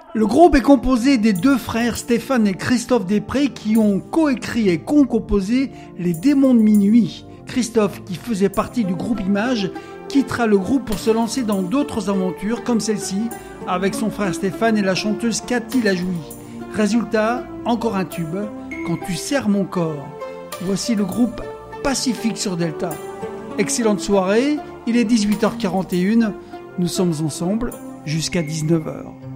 Le groupe est composé des deux frères Stéphane et Christophe Després qui ont coécrit et co-composé Les Démons de Minuit. Christophe, qui faisait partie du groupe Images, quittera le groupe pour se lancer dans d'autres aventures comme celle-ci avec son frère Stéphane et la chanteuse Cathy Lajoie. Résultat, encore un tube, Quand tu serres mon corps. Voici le groupe Pacifique sur Delta. Excellente soirée, il est 18h41, nous sommes ensemble jusqu'à 19h.